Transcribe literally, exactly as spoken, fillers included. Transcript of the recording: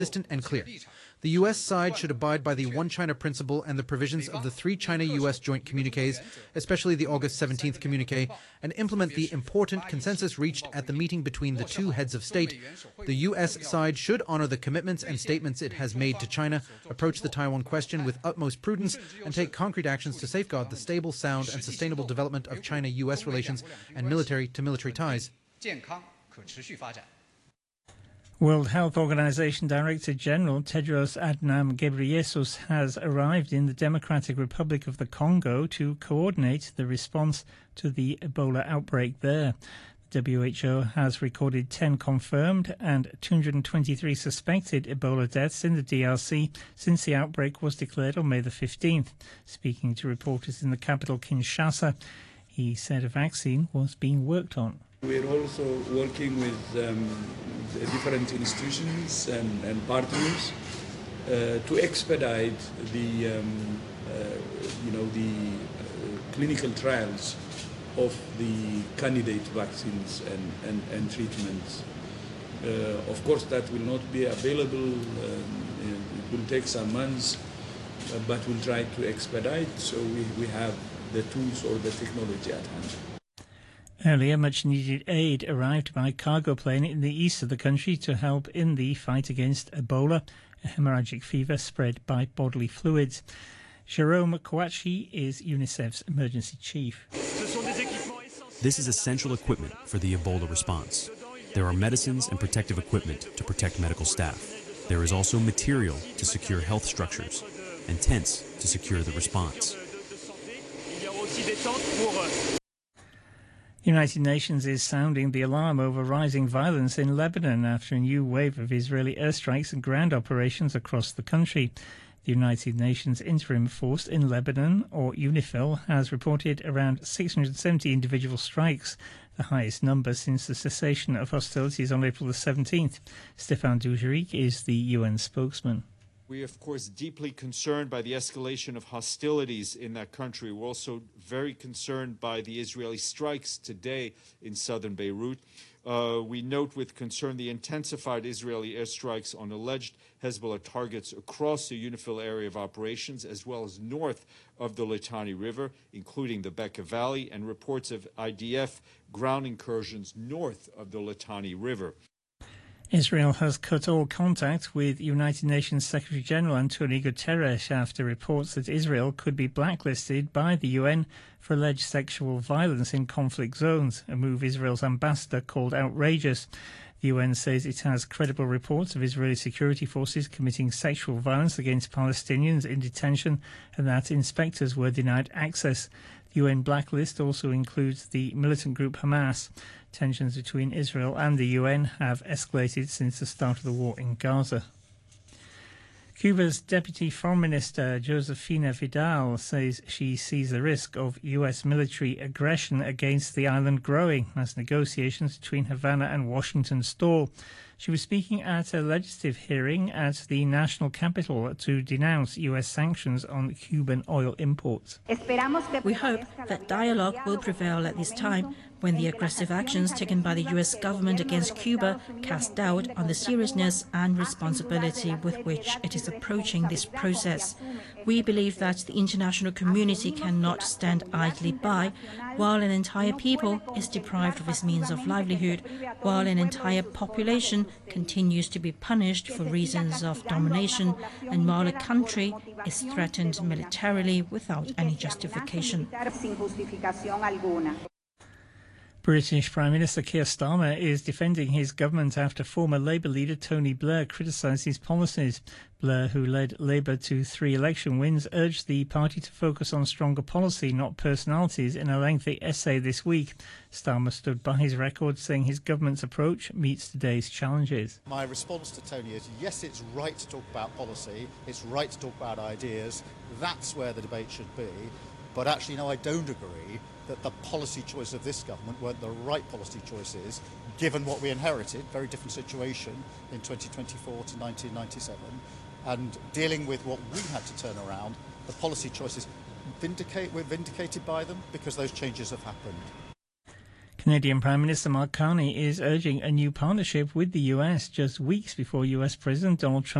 consistent and clear. The U S side should abide by the One China principle and the provisions of the three China-U S joint communiques, especially the August seventeenth communique, and implement the important consensus reached at the meeting between the two heads of state. The U S side should honor the commitments and statements it has made to China, approach the Taiwan question with utmost prudence, and take concrete actions to safeguard the stable, sound, and sustainable development of China-U S relations and military-to-military ties. World Health Organization Director General Tedros Adhanom Ghebreyesus has arrived in the Democratic Republic of the Congo to coordinate the response to the Ebola outbreak there. The W H O has recorded ten confirmed and two hundred twenty-three suspected Ebola deaths in the D R C since the outbreak was declared on May the fifteenth. Speaking to reporters in the capital Kinshasa, he said a vaccine was being worked on. We're also working with um, different institutions and, and partners uh, to expedite the, um, uh, you know, the uh, clinical trials of the candidate vaccines and, and, and treatments. Uh, of course, that will not be available. Um, it will take some months, uh, but we'll try to expedite so we, we have the tools or the technology at hand. Earlier, much-needed aid arrived by cargo plane in the east of the country to help in the fight against Ebola, a hemorrhagic fever spread by bodily fluids. Jerome Kouachi is UNICEF's emergency chief. This is essential equipment for the Ebola response. There are medicines and protective equipment to protect medical staff. There is also material to secure health structures and tents to secure the response. The United Nations is sounding the alarm over rising violence in Lebanon after a new wave of Israeli airstrikes and ground operations across the country. The United Nations Interim Force in Lebanon, or UNIFIL, has reported around six hundred seventy individual strikes, the highest number since the cessation of hostilities on April the seventeenth. Stéphane Dujarric is the U N spokesman. We are, of course, deeply concerned by the escalation of hostilities in that country. We're also very concerned by the Israeli strikes today in southern Beirut. Uh, we note with concern the intensified Israeli airstrikes on alleged Hezbollah targets across the UNIFIL area of operations, as well as north of the Litani River, including the Bekaa Valley, and reports of I D F ground incursions north of the Litani River. Israel has cut all contact with United Nations Secretary-General Antonio Guterres after reports that Israel could be blacklisted by the U N for alleged sexual violence in conflict zones, a move Israel's ambassador called outrageous. The U N says it has credible reports of Israeli security forces committing sexual violence against Palestinians in detention and that inspectors were denied access. The U N blacklist also includes the militant group Hamas. Tensions between Israel and the U N have escalated since the start of the war in Gaza. Cuba's Deputy Foreign Minister Josefina Vidal says she sees the risk of U S military aggression against the island growing as negotiations between Havana and Washington stall. She was speaking at a legislative hearing at the national capital to denounce U S sanctions on Cuban oil imports. We hope that dialogue will prevail at this time when the aggressive actions taken by the U S government against Cuba cast doubt on the seriousness and responsibility with which it is approaching this process. We believe that the international community cannot stand idly by while an entire people is deprived of its means of livelihood, while an entire population continues to be punished for reasons of domination, and while a country is threatened militarily without any justification. British Prime Minister Keir Starmer is defending his government after former Labour leader Tony Blair criticised his policies. Blair, who led Labour to three election wins, urged the party to focus on stronger policy, not personalities, in a lengthy essay this week. Starmer stood by his record, saying his government's approach meets today's challenges. My response to Tony is, yes, it's right to talk about policy, it's right to talk about ideas, that's where the debate should be, but actually, no, I don't agree that the policy choice of this government weren't the right policy choices, given what we inherited, very different situation in twenty twenty-four to nineteen ninety-seven, and dealing with what we had to turn around, the policy choices vindicate, we're vindicated by them because those changes have happened. Canadian Prime Minister Mark Carney is urging a new partnership with the U S just weeks before U S President Donald Trump